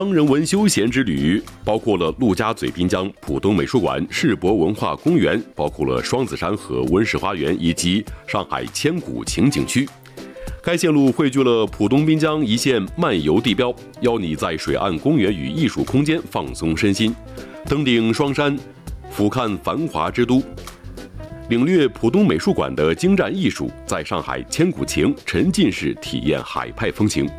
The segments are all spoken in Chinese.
商人文休闲之旅包括了陆家嘴滨江浦东美术馆、世博文化公园，包括了双子山和温室花园，以及上海千古情景区。该线路汇聚了浦东滨江一线漫游地标，邀你在水岸公园与艺术空间放松身心，登顶双山，俯瞰繁华之都，领略浦东美术馆的精湛艺术，在上海千古情沉浸式体验海派风情。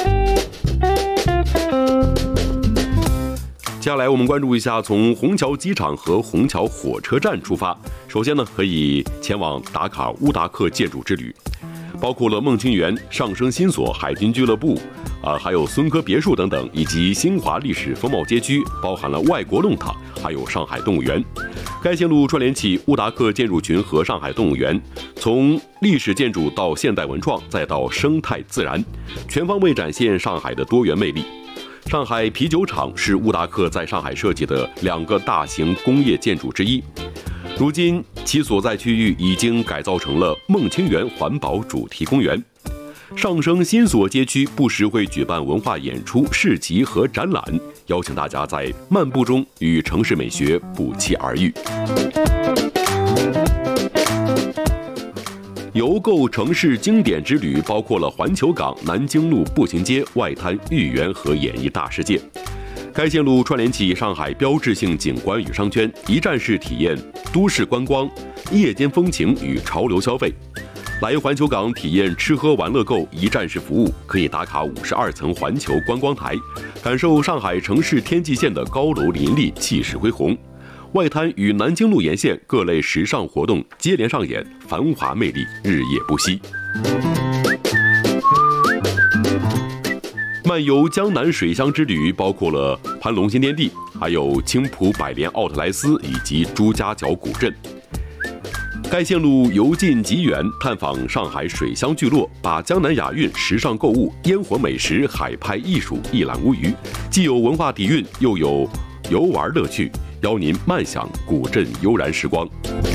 接下来我们关注一下从虹桥机场和虹桥火车站出发，首先呢可以前往打卡乌达克建筑之旅，包括了梦清园、上升新所、海军俱乐部，还有孙科别墅等等，以及新华历史风貌街区，包含了外国弄堂，还有上海动物园。该线路串联起乌达克建筑群和上海动物园，从历史建筑到现代文创，再到生态自然，全方位展现上海的多元魅力。上海啤酒厂是乌达克在上海设计的2个大型工业建筑之一，如今其所在区域已经改造成了梦清园环保主题公园。上升新所街区不时会举办文化演出、市集和展览，邀请大家在漫步中与城市美学不期而遇。游购城市经典之旅包括了环球港、南京路步行街、外滩豫园和演艺大世界。该线路串联起上海标志性景观与商圈，一站式体验都市观光、夜间风情与潮流消费。来环球港体验吃喝玩乐购一站式服务，可以打卡52层环球观光台，感受上海城市天际线的高楼林立、气势恢宏。外滩与南京路沿线各类时尚活动接连上演，繁华魅力日夜不息。漫游江南水乡之旅包括了盘龙新天地，还有青浦百联奥特莱斯以及朱家角古镇。该线路由近及远，探访上海水乡聚落，把江南雅韵、时尚购物、烟火美食、海派艺术一览无余，既有文化底蕴，又有游玩乐趣，邀您慢享古镇悠然时光。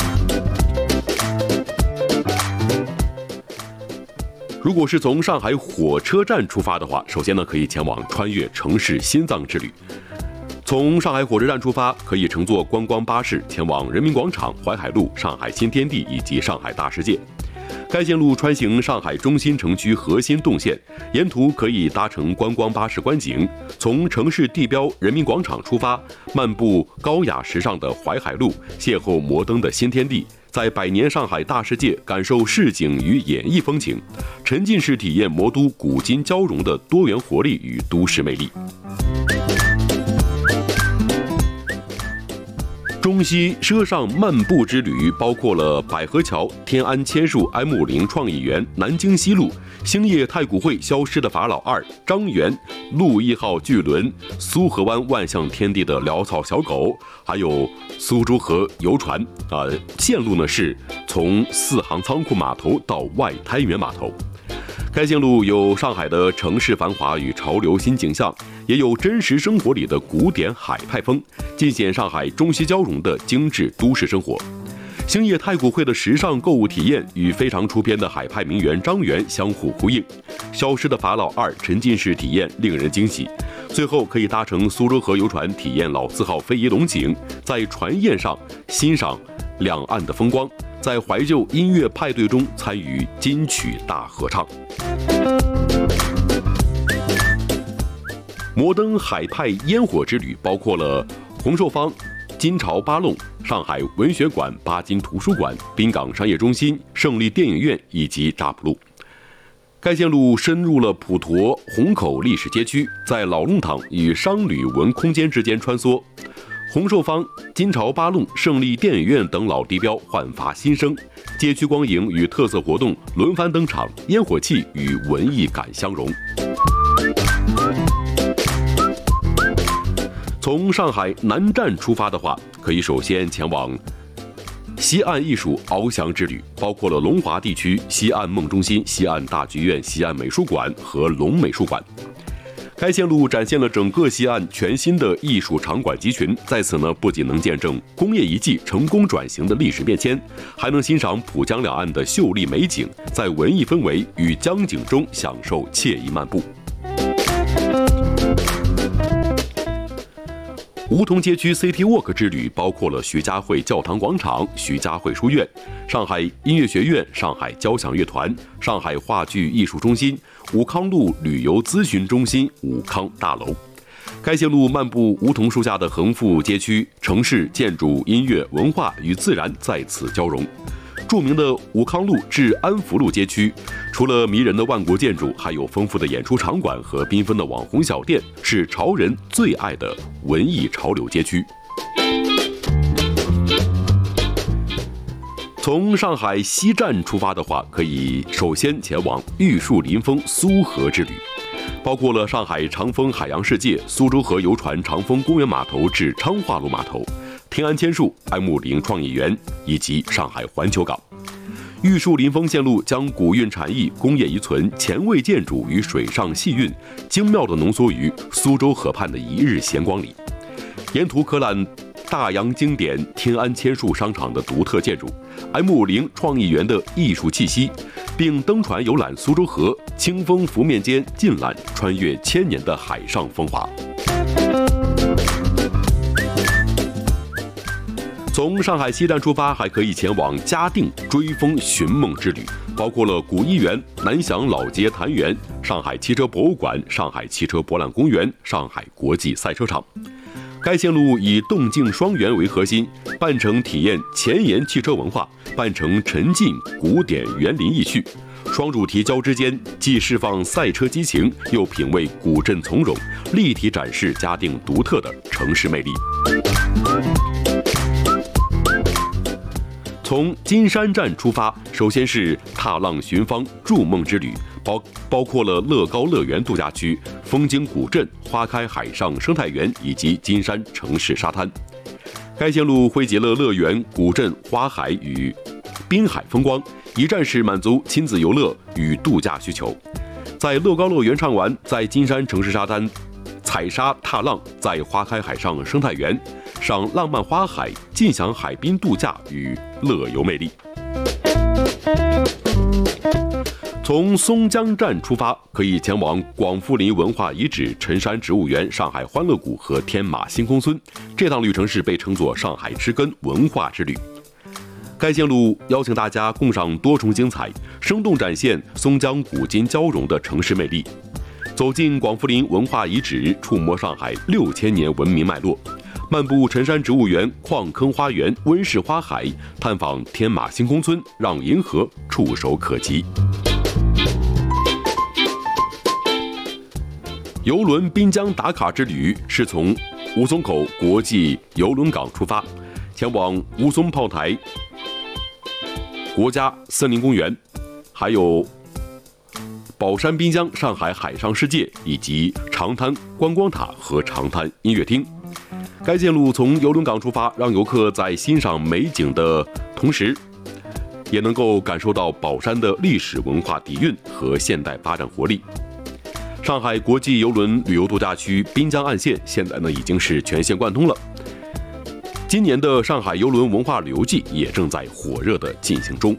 如果是从上海火车站出发的话，首先呢可以前往穿越城市心脏之旅。从上海火车站出发，可以乘坐观光巴士前往人民广场、淮海路、上海新天地以及上海大世界。该线路穿行上海中心城区核心动线，沿途可以搭乘观光巴士观景。从城市地标人民广场出发，漫步高雅时尚的淮海路，邂逅摩登的新天地，在百年上海大世界感受市井与演艺风情，沉浸式体验魔都古今交融的多元活力与都市魅力。中西奢尚漫步之旅包括了百合桥、天安千树哀慕林创意园、南京西路、兴业太古汇、消失的法老2、张园、路1号巨轮、苏河湾万象天地的潦草小狗，还有苏州河游船。线路呢是从4行仓库码头到外滩源码头。该线路有上海的城市繁华与潮流新景象，也有真实生活里的古典海派风，尽显上海中西交融的精致都市生活。兴业太古汇的时尚购物体验与非常出片的海派名园张园相互呼应，消失的法老2沉浸式体验令人惊喜。最后可以搭乘苏州河游船体验老字号非遗龙井，在船宴上欣赏两岸的风光，在怀旧音乐派对中参与金曲大合唱。摩登海派烟火之旅包括了红寿坊、金朝八弄、上海文学馆、巴金图书馆、滨港商业中心、胜利电影院以及扎普路。该线路深入了普陀、虹口历史街区，在老弄堂与商旅文空间之间穿梭。红寿坊、金朝八弄、胜利电影院等老地标焕发新生，街区光影与特色活动轮番登场，烟火气与文艺感相融。从上海南站出发的话，可以首先前往西岸艺术翱翔之旅，包括了龙华地区、西岸梦中心、西岸大剧院、西岸美术馆和龙美术馆。该线路展现了整个西岸全新的艺术场馆集群，在此呢，不仅能见证工业遗迹成功转型的历史变迁，还能欣赏浦江两岸的秀丽美景，在文艺氛围与江景中享受惬意漫步。 梧桐街区 City Walk 之旅包括了徐家汇教堂广场、徐家汇书院、上海音乐学院、上海交响乐团、上海话剧艺术中心、武康路旅游咨询中心、武康大楼。该线路漫步梧桐树下的横幅街区，城市、建筑、音乐、文化与自然在此交融。著名的武康路至安福路街区，除了迷人的万国建筑，还有丰富的演出场馆和缤纷的网红小店，是潮人最爱的文艺潮流街区。从上海西站出发的话，可以首先前往玉树临风苏河之旅，包括了上海长风海洋世界、苏州河游船长风公园码头至昌化路码头、天安千树、爱慕林创意园以及上海环球港。玉树临风线路将古韵产艺、工业遗存、前卫建筑与水上戏韵精妙地浓缩于苏州河畔的一日闲光里，沿途可览大洋经典天安千树商场的独特建筑、爱慕林创意园的艺术气息，并登船游览苏州河，清风拂面间尽览穿越千年的海上风华。从上海西站出发，还可以前往嘉定追风寻梦之旅，包括了古一园、南翔老街坛园、上海汽车博物馆、上海汽车博览公园、上海国际赛车场。该线路以动静双园为核心，半程体验前沿汽车文化，半程沉浸古典园林意趣，双主题交织间，既释放赛车激情，又品味古镇从容，立体展示嘉定独特的城市魅力。从金山站出发，首先是踏浪寻芳筑梦之旅，包括了乐高乐园度假区、风景古镇、花开海上生态园以及金山城市沙滩。该线路汇集了乐园、古镇、花海与滨海风光，一站式满足亲子游乐与度假需求。在乐高乐园畅玩，在金山城市沙滩采沙踏浪，在花开海上生态园赏浪漫花海，尽享海滨度假与乐游魅力。从松江站出发，可以前往广富林文化遗址、辰山植物园、上海欢乐谷和天马星空村。这趟旅程是被称作上海之根文化之旅。该线路邀请大家共赏多重精彩，生动展现松江古今交融的城市魅力。走进广富林文化遗址，触摸上海6000年文明脉络，漫步辰山植物园、矿坑花园、温室花海，探访天马星空村，让银河触手可及。邮轮滨江打卡之旅是从吴淞口国际邮轮港出发，前往吴淞炮台国家森林公园，还有宝山滨江上海海上世界以及长滩观光塔和长滩音乐厅。该线路从邮轮港出发，让游客在欣赏美景的同时，也能够感受到宝山的历史文化底蕴和现代发展活力。上海国际邮轮旅游度假区滨江岸线现在已经是全线贯通了。今年的上海邮轮文化旅游季也正在火热的进行中。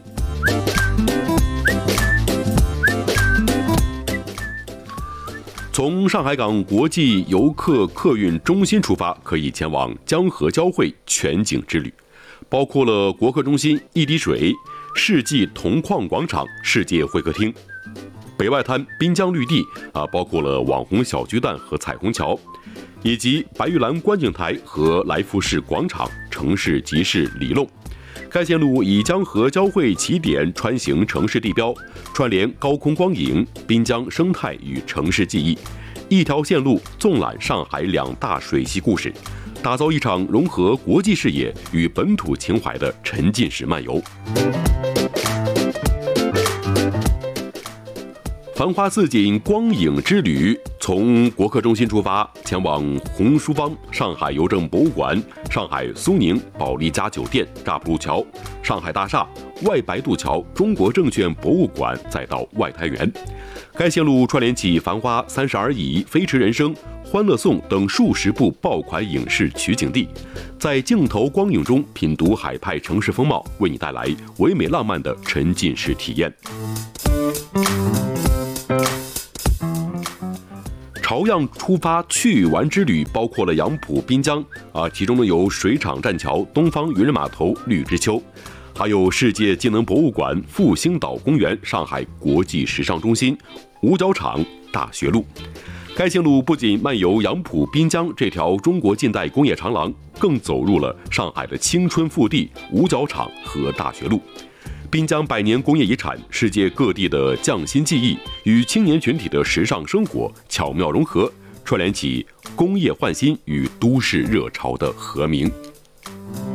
从上海港国际游客客运中心出发，可以前往江河交汇全景之旅，包括了国客中心、一滴水、世纪铜矿广场、世界会客厅、北外滩滨江绿地包括了网红小巨蛋和彩虹桥，以及白玉兰观景台和来福士广场、城市集市里弄。该线路以江河交汇起点穿行城市地标，串联高空光影、滨江生态与城市记忆，一条线路纵览上海2大水系故事，打造一场融合国际视野与本土情怀的沉浸式漫游。繁花似锦光影之旅从国客中心出发，前往红书坊、上海邮政博物馆、上海苏宁保利嘉酒店、乍浦路桥、上海大厦、外白渡桥、中国证券博物馆，再到外滩园。该线路串联起《繁花》、《30而已》、《飞驰人生》、《欢乐颂》等数十部爆款影视取景地，在镜头光影中品读海派城市风貌，为你带来唯美浪漫的沉浸式体验。潮潮样出发趣玩之旅包括了杨浦滨江其中呢有水厂栈桥、东方渔人码头、绿之丘，还有世界技能博物馆、复兴岛公园、上海国际时尚中心、五角场、大学路。该线路不仅漫游杨浦滨江这条中国近代工业长廊，更走入了上海的青春腹地五角场和大学路。滨江百年工业遗产，世界各地的匠心技艺与青年群体的时尚生活巧妙融合，串联起工业焕新与都市热潮的和鸣。